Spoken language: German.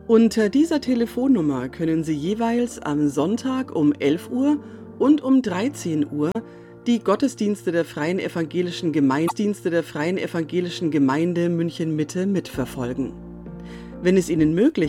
Unter dieser Telefonnummer können Sie jeweils am Sonntag um 11 Uhr und um 13 Uhr die Gottesdienste der Freien Evangelischen Gemeinde München Mitte mitverfolgen. Wenn es Ihnen möglich